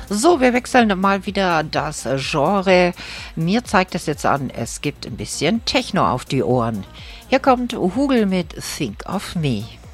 So, wir wechseln mal wieder das Genre. Mir zeigt es jetzt an, es gibt ein bisschen Techno auf die Ohren. Hier kommt Hugel mit Think of Me.